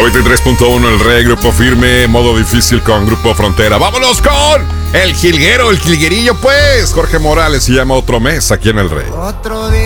93.1 El Rey, Grupo Firme, modo difícil con Grupo Frontera. ¡Vámonos con el jilguero, el jilguerillo, pues! Jorge Morales se llama Otro Mes aquí en El Rey. Otro día